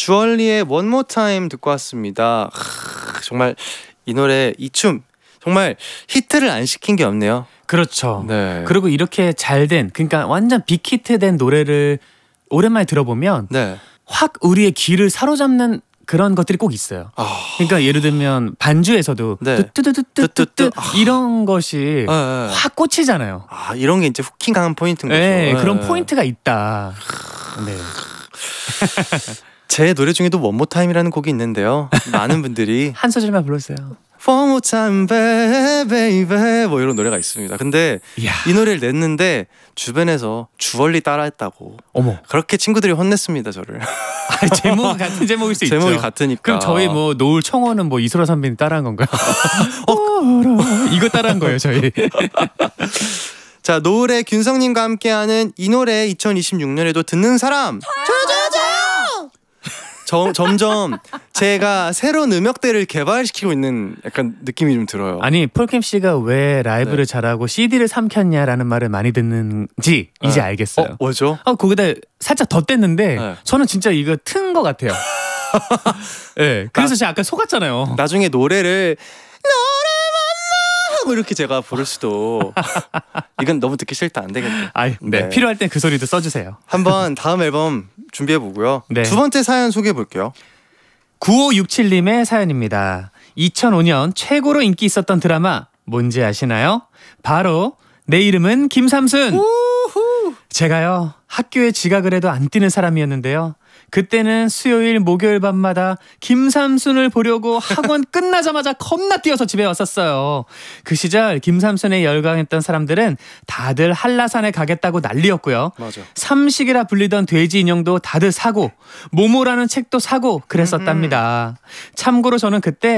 주얼리의 One More Time 듣고 왔습니다. 정말 이 노래, 이 춤 정말 히트를 안 시킨 게 없네요. 그렇죠. 네. 그리고 이렇게 잘된, 그러니까 완전 빅히트된 노래를 오랜만에 들어보면 네. 확 우리의 귀를 사로잡는 그런 것들이 꼭 있어요. 그러니까 예를 들면 반주에서도 네. 뚜뚜뚜뚜뚜뚜 이런 것이 네. 확 꽂히잖아요. 이런 게 이제 후킹 강한 포인트인 거죠. 네, 그런 네. 포인트가 있다. 네. 제 노래 중에도 One More Time이라는 곡이 있는데요. 많은 분들이 한 소절만 불러주세요. One more time, baby 뭐 이런 노래가 있습니다. 근데 이야. 이 노래를 냈는데 주변에서 주얼리 따라했다고 어머. 그렇게 친구들이 혼냈습니다 저를. 제목 같은 제목일 수 제목이 있죠. 같으니까. 그럼 저희 뭐 노을 청어는 뭐 이소라 선배님 따라한 건가요? 이거 따라한 거예요 저희. 자, 노을의 균성님과 함께하는 이 노래 2026년에도 듣는 사람. 점점 제가 새로운 음역대를 개발시키고 있는 약간 느낌이 좀 들어요. 아니 폴캠 씨가 왜 라이브를 잘하고 CD를 삼켰냐라는 말을 많이 듣는지 이제 알겠어요. 뭐죠? 거기다 살짝 덧댔는데 네. 저는 진짜 이거 튼 것 같아요. 네, 그래서 제가 아까 속았잖아요. 나중에 노래를 하고 이렇게 제가 부를 수도. 이건 너무 듣기 싫다. 안 되겠네. 네. 필요할 땐 그 소리도 써주세요. 한번 다음 앨범 준비해 보고요. 네. 두 번째 사연 소개해 볼게요. 9567님의 사연입니다. 2005년 최고로 인기 있었던 드라마 뭔지 아시나요? 바로 내 이름은 김삼순. 제가요 학교에 지각을 해도 안 뛰는 사람이었는데요. 그때는 수요일 목요일 밤마다 김삼순을 보려고 학원 끝나자마자 겁나 뛰어서 집에 왔었어요. 그 시절 김삼순에 열광했던 사람들은 다들 한라산에 가겠다고 난리였고요. 맞아. 삼식이라 불리던 돼지 인형도 다들 사고 모모라는 책도 사고 그랬었답니다. 참고로 저는 그때